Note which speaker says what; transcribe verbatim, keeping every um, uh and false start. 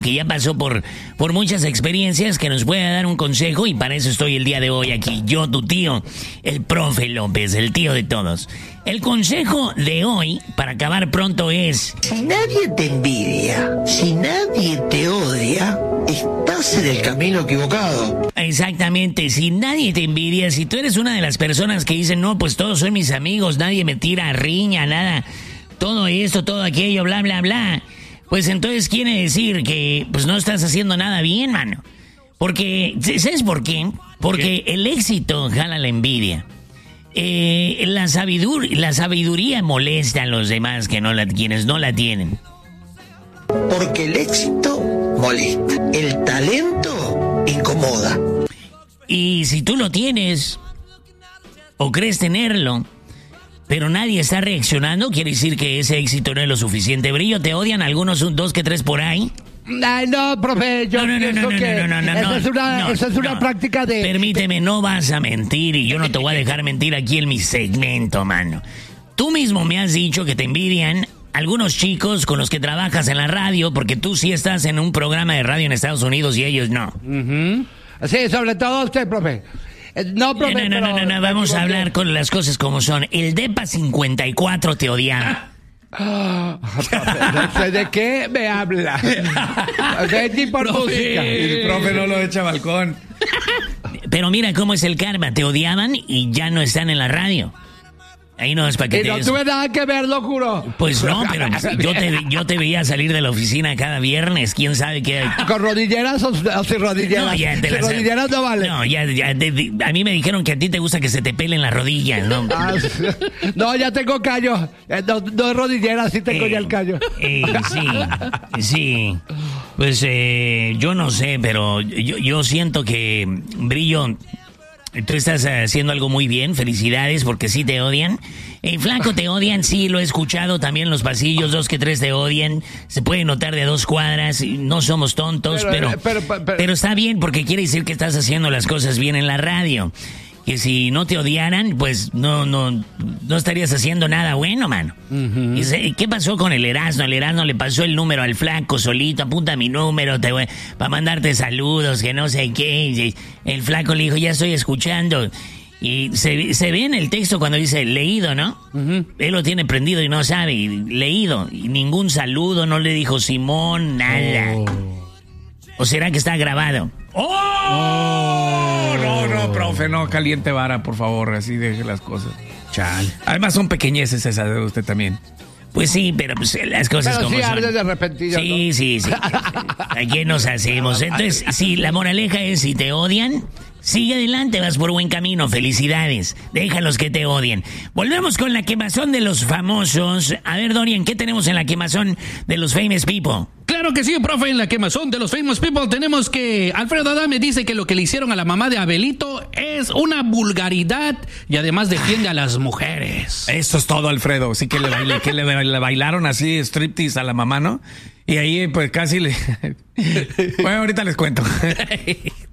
Speaker 1: que ya pasó por, por muchas experiencias, que nos pueda dar un consejo, y para eso estoy el día de hoy aquí. Yo, tu tío, el profe López, el tío de todos. El consejo de hoy, para acabar pronto, es...
Speaker 2: Si nadie te envidia, si nadie te odia, estás en el camino equivocado.
Speaker 1: Exactamente, si nadie te envidia, si tú eres una de las personas que dicen, no, pues todos son mis amigos, nadie me tira riña, nada, todo esto, todo aquello, bla, bla, bla... Pues entonces quiere decir que pues no estás haciendo nada bien, mano. Porque, ¿sabes por qué? Porque ¿Qué? El éxito jala la envidia. Eh, la, sabidur la sabiduría molesta a los demás que no la, quienes no la tienen.
Speaker 2: Porque el éxito molesta, el talento incomoda.
Speaker 1: Y si tú lo tienes, o crees tenerlo, pero nadie está reaccionando, quiere decir que ese éxito no es lo suficiente. Brillo, ¿te odian algunos, un, dos que tres por ahí?
Speaker 3: Ay, no, profe, yo
Speaker 1: no, no,
Speaker 3: pienso
Speaker 1: no, no,
Speaker 3: que
Speaker 1: no, no, no,
Speaker 3: esa
Speaker 1: no,
Speaker 3: es una,
Speaker 1: no,
Speaker 3: esa es una
Speaker 1: no.
Speaker 3: práctica de...
Speaker 1: Permíteme, no vas a mentir y yo no te voy a dejar mentir aquí en mi segmento, mano. Tú mismo me has dicho que te envidian algunos chicos con los que trabajas en la radio, porque tú sí estás en un programa de radio en Estados Unidos y ellos no.
Speaker 3: Uh-huh. Sí, sobre todo usted, profe. No, profe,
Speaker 1: no, no, no, no, no, vamos a hablar con las cosas como son. El DEPA cincuenta y cuatro te odiaba.
Speaker 3: Oh, no sé de qué me habla. De tipo música.
Speaker 4: El profe no lo echa a balcón.
Speaker 1: Pero mira cómo es el karma. Te odiaban y ya no están en la radio. Ahí no es para que
Speaker 3: y
Speaker 1: te...
Speaker 3: no tuve nada que ver, lo juro.
Speaker 1: Pues no, pero yo te, yo te veía salir de la oficina cada viernes. ¿Quién sabe qué?
Speaker 3: ¿Con rodilleras o, o sin rodilleras?
Speaker 1: No, ya te
Speaker 3: sin
Speaker 1: las...
Speaker 3: rodilleras no vale.
Speaker 1: No, ya, ya de, de, a mí me dijeron que a ti te gusta que se te pelen las rodillas, ¿no?
Speaker 3: Ah, no, ya tengo callo. No, no es rodilleras, sí tengo
Speaker 1: eh,
Speaker 3: ya el callo.
Speaker 1: Eh, sí, sí. Pues eh, yo no sé, pero yo, yo siento que, Brillo, tú estás haciendo algo muy bien. Felicidades, porque sí te odian. Eh, flaco, te odian, sí, lo he escuchado también en los pasillos. Dos que tres te odian. Se puede notar de dos cuadras. No somos tontos, pero pero,
Speaker 3: pero, pero, pero,
Speaker 1: pero está bien, porque quiere decir que estás haciendo las cosas bien en la radio. Que si no te odiaran, pues no no no estarías haciendo nada bueno, mano. Uh-huh. Y se, ¿qué pasó con el Erasmo? El Erasmo le pasó el número al flaco solito. Apunta mi número te voy, para mandarte saludos, que no sé qué. El flaco le dijo, ya estoy escuchando. Y se, se ve en el texto cuando dice leído, ¿no? Uh-huh. Él lo tiene prendido y no sabe. Y leído. Y ningún saludo, no le dijo Simón, nada. Oh. ¿O será que está grabado?
Speaker 4: ¡Oh! oh. No, no, profe, no caliente vara, por favor. Así deje las cosas.
Speaker 1: Chal.
Speaker 4: Además son pequeñeces esas de usted también.
Speaker 1: Pues sí, pero pues las cosas
Speaker 3: pero
Speaker 1: como
Speaker 3: sí,
Speaker 1: son.
Speaker 3: Pero sí, de repente.
Speaker 1: Sí,
Speaker 3: ¿no?
Speaker 1: sí, sí. ¿A qué nos hacemos? Entonces, sí, la moraleja es, si te odian, sigue adelante, vas por buen camino. Felicidades. Déjalos que te odien. Volvemos con la quemazón de los famosos. A ver, Dorian, ¿qué tenemos en la quemazón de los famous people?
Speaker 5: Claro que sí, profe, en la quemazón de los famous people tenemos que Alfredo Adame dice que lo que le hicieron a la mamá de Abelito es una vulgaridad y además defiende a las mujeres.
Speaker 4: Eso es todo, Alfredo. Sí que le, baile, que le, le bailaron así striptease a la mamá, ¿no? Y ahí pues casi le... Bueno, ahorita les cuento.